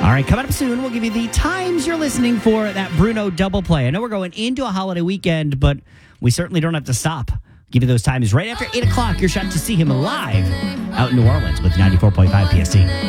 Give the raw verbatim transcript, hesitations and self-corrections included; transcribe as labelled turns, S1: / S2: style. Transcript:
S1: All right, coming up soon, we'll give you the times you're listening for that Bruno double play. I know we're going into a holiday weekend, but we certainly don't have to stop. Give you those times right after eight o'clock. Your shot to see him live out in New Orleans with ninety-four point five P S T.